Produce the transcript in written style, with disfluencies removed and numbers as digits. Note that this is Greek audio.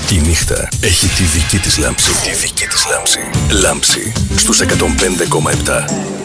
Η νύχτα έχει τη δική της λάμψη. Τη δική της λάμψη. Λάμψη στους 105,7.